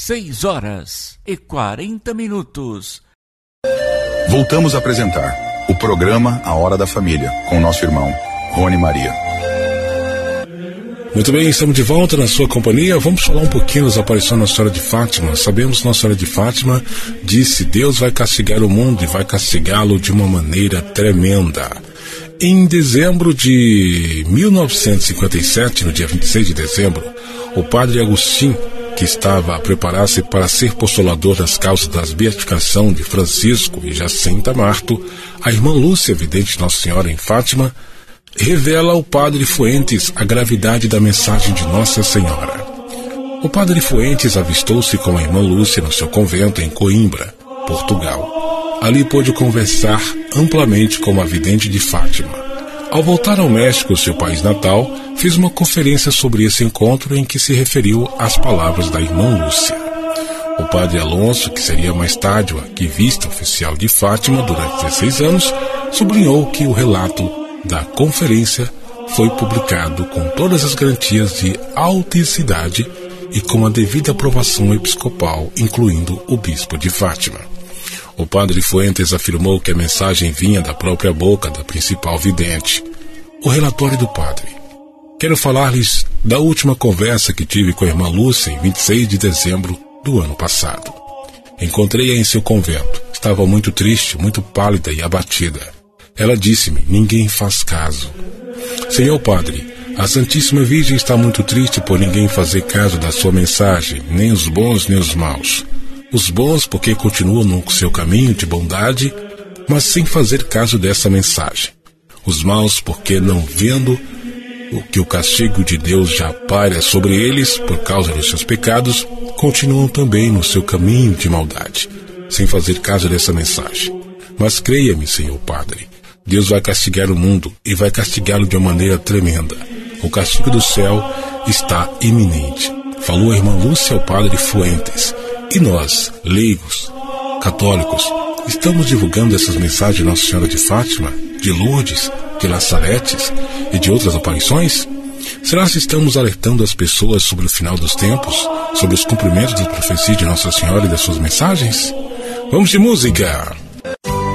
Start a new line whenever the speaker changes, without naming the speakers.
6h40.
Voltamos a apresentar o programa A Hora da Família, com nosso irmão Rony Maria.
Muito bem, estamos de volta na sua companhia. Vamos falar um pouquinho das aparições na Nossa Senhora de Fátima. Sabemos que Nossa Senhora de Fátima disse: Deus vai castigar o mundo e vai castigá-lo de uma maneira tremenda. Em dezembro de 1957, no dia 26 de dezembro, o padre Agostinho, que estava a preparar-se para ser postulador das causas da beatificação de Francisco e Jacinta Marto, a irmã Lúcia, vidente de Nossa Senhora em Fátima, revela ao padre Fuentes a gravidade da mensagem de Nossa Senhora. O padre Fuentes avistou-se com a irmã Lúcia no seu convento em Coimbra, Portugal. Ali pôde conversar amplamente com a vidente de Fátima. Ao voltar ao México, seu país natal, fez uma conferência sobre esse encontro em que se referiu às palavras da irmã Lúcia. O padre Alonso, que seria mais tarde o arquivista oficial de Fátima durante 16 anos, sublinhou que o relato da conferência foi publicado com todas as garantias de autenticidade e com a devida aprovação episcopal, incluindo o bispo de Fátima. O padre Fuentes afirmou que a mensagem vinha da própria boca da principal vidente. O relatório do padre. Quero falar-lhes da última conversa que tive com a irmã Lúcia em 26 de dezembro do ano passado. Encontrei-a em seu convento. Estava muito triste, muito pálida e abatida. Ela disse-me: ninguém faz caso. Senhor padre, a Santíssima Virgem está muito triste por ninguém fazer caso da sua mensagem, nem os bons nem os maus. Os bons porque continuam no seu caminho de bondade, mas sem fazer caso dessa mensagem. Os maus porque, não vendo que o castigo de Deus já paira sobre eles por causa dos seus pecados, continuam também no seu caminho de maldade, sem fazer caso dessa mensagem. Mas creia-me, Senhor Padre, Deus vai castigar o mundo e vai castigá-lo de uma maneira tremenda. O castigo do céu está iminente. Falou a irmã Lúcia ao padre Fuentes. E nós, leigos, católicos, estamos divulgando essas mensagens de Nossa Senhora de Fátima, de Lourdes, de La Saletes e de outras aparições? Será que estamos alertando as pessoas sobre o final dos tempos, sobre os cumprimentos das profecias de Nossa Senhora e das suas mensagens? Vamos de música!